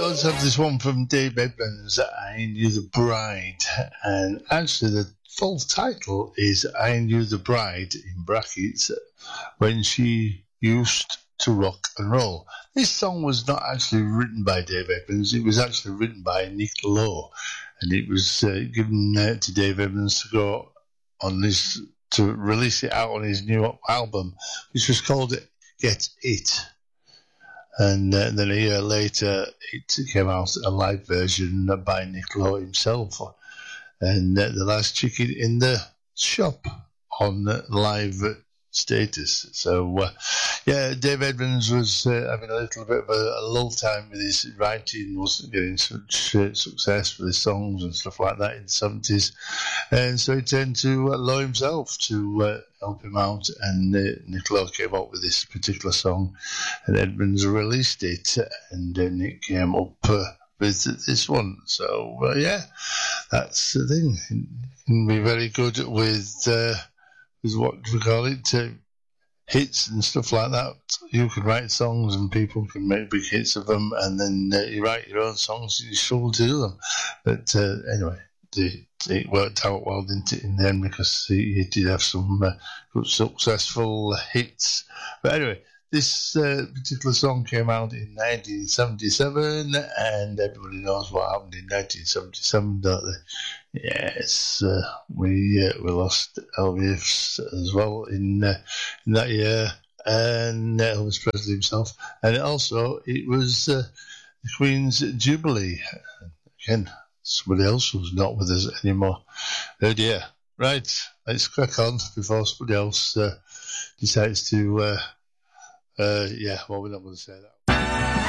let's have this one from Dave Edmunds, I Knew the Bride. And actually, the full title is I Knew the Bride, in brackets, When She Used to Rock and Roll. This song was not actually written by Dave Edmunds, it was actually written by Nick Lowe. And it was given to Dave Edmunds to go on this, to release it out on his new album, which was called Get It. And then a year later, it came out a live version by Nick Lowe himself. And the last chicken in the shop on live status. So, yeah, Dave Edmunds was having a little bit of a lull time with his writing, wasn't getting such success with his songs and stuff like that in the 70s. And so he turned to Lowe himself to help him out, and Nick Lowe came up with this particular song, and Edmunds released it, and Nick came up with this one. So, yeah, that's the thing. It can be very good with what we call it, hits and stuff like that. You can write songs and people can make big hits of them, and then you write your own songs and you struggle to do them. But anyway, it worked out well, didn't it, in the end, because he did have some good successful hits. But anyway, this particular song came out in 1977, and everybody knows what happened in 1977, don't they? Yes, we lost Elvis as well in that year, and Elvis Presley himself, and also it was the Queen's Jubilee. Again, somebody else who's not with us anymore. Oh dear. Right, let's crack on before somebody else decides to. Yeah, well, we're not going to say that.